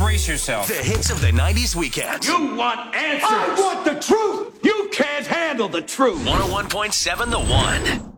brace yourself. The hits of the 90s weekend. You want answers. I want the truth. You can't handle the truth. 101.7 The One.